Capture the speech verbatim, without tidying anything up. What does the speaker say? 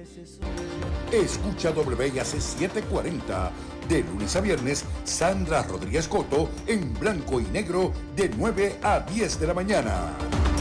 Escucha W I A C setecientos cuarenta de lunes a viernes, Sandra Rodríguez Coto en blanco y negro de nueve a diez de la mañana.